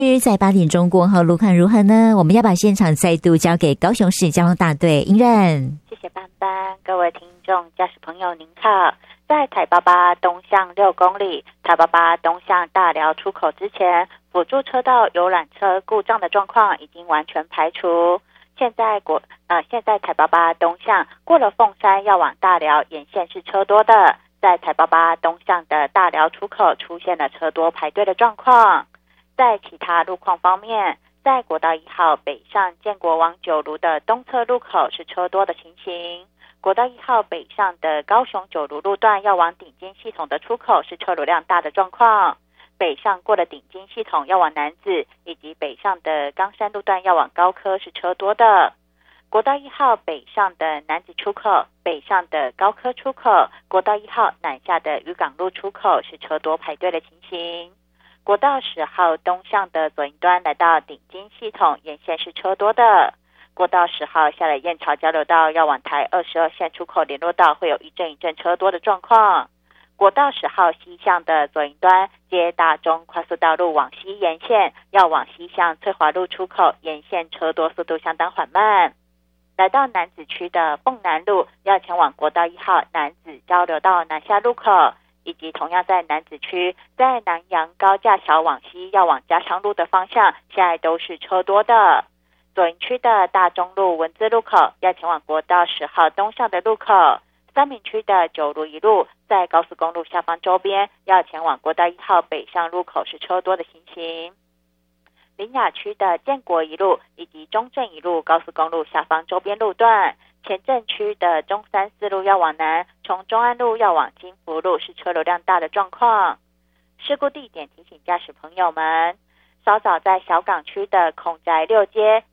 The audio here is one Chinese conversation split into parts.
在8点钟过后路况如何呢？我们要把现场再度交给高雄市交通大队英任。 谢谢班班，各位听众驾驶朋友您好。在台88东向6公里，台88东向大寮出口之前，辅助车道游览车故障的状况已经完全排除。现在台88东向过了凤山要往大寮沿线是车多的，在台88东向的大寮出口出现了车多排队的状况。在其他路况方面，在国道1号北上建国往九如的东侧路口是车多的情形。国道1号北上的高雄九如路段要往顶尖系统的出口是车流量大的状况。北上过了顶尖系统要往楠梓，以及北上的冈山路段要往高科是车多的。国道1号北上的楠梓出口、北上的高科出口、国道1号南下的渔港路出口是车多排队的情形。国道10号东向的左营端来到顶尖系统沿线是车多的。国道10号下了燕巢交流道要往台22线出口联络道会有一阵一阵车多的状况。国道10号西向的左营端接大中快速道路往西沿线要往西向翠华路出口沿线车多速度相当缓慢。来到楠梓区的凤南路要前往国道1号楠梓交流道南下路口，以及同样在楠梓区在南洋高架桥往西要往加昌路的方向现在都是车多的。左营区的大中路文字路口要前往国道10号东向的路口，三民区的九如一路在高速公路下方周边要前往国道1号北上路口是车多的情形。苓雅区的建国一路以及中正一路高速公路下方周边路段，前镇区的中山四路要往南，从中安路要往金福路是车流量大的状况。事故地点提醒驾驶朋友们，稍早在小港区的孔宅6街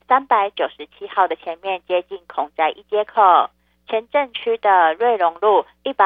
397号的前面接近孔宅1街口，前镇区的瑞隆路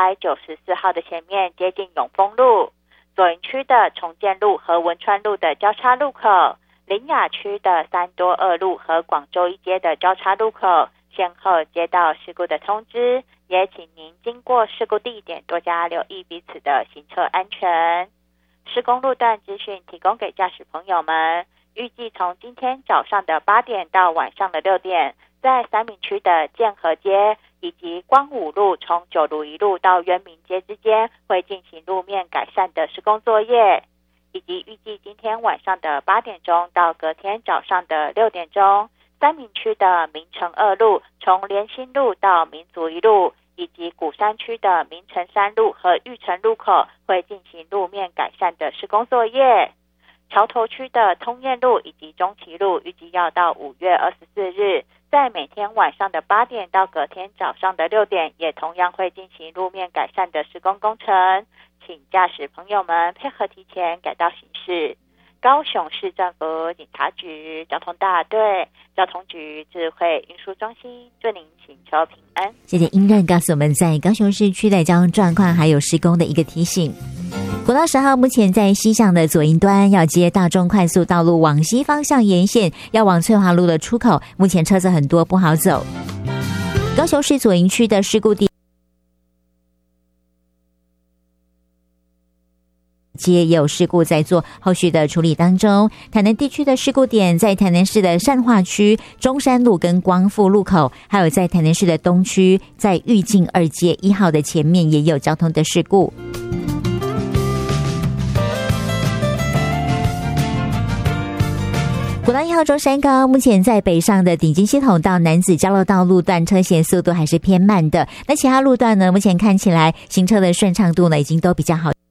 194号的前面接近永丰路，左营区的重建路和文川路的交叉路口，苓雅区的三多2路和广州1街的交叉路口先后接到事故的通知，也请您经过事故地点多加留意彼此的行车安全。施工路段资讯提供给驾驶朋友们，预计从今天早上的8点到晚上的6点，在三民区的建和街以及光武路从九如一路到渊明街之间会进行路面改善的施工作业，以及预计今天晚上的8点钟到隔天早上的6点钟，三民区的民城2路从联兴路到民族一路，以及鼓山区的民城3路和玉城路口会进行路面改善的施工作业。桥头区的通燕路以及中旗路预计要到5月24日，在每天晚上的8点到隔天早上的6点，也同样会进行路面改善的施工工程，请驾驶朋友们配合提前改道行驶。高雄市政府警察局交通大队交通局智慧运输中心祝您行车平安。 谢谢英任告诉我们在高雄市区的交通状况还有施工的一个提醒。国道10号目前在西向的左营端要接大众快速道路往西方向沿线要往翠华路的出口，目前车子很多不好走。高雄市左营区的事故地街也有事故在做后续的处理当中。台南地区的事故点在台南市的善化区中山路跟光复路口，还有在台南市的东区在玉境2街1号的前面也有交通的事故。国道1号中山高目前在北上的顶尖系统到楠梓交流道路段车线速度还是偏慢的，那其他路段呢，目前看起来行车的顺畅度呢已经都比较好。